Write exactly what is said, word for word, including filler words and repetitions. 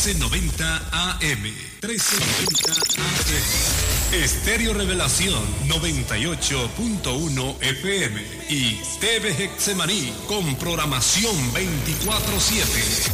trece noventa A M. trece noventa A M. Estéreo Revelación noventa y ocho punto uno F M. Y T V Getsemaní con programación veinticuatro siete.